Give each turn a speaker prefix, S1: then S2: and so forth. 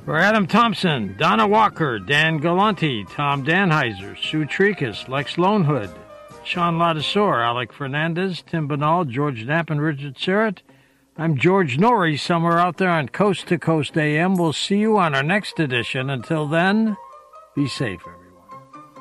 S1: For Adam Thompson, Donna Walker, Dan Galanti, Tom Danheiser, Sue Tricus, Lex Lonehood, Sean Ladisor, Alec Fernandez, Tim Banal, George Knapp, and Richard Surratt, I'm George Norrie, somewhere out there on Coast to Coast AM. We'll see you on our next edition. Until then, be safe, everyone.